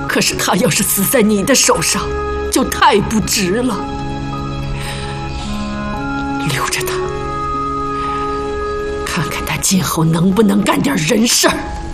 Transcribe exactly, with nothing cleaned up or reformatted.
可是他要是死在你的手上，就太不值了。留着他，看看他今后能不能干点人事儿。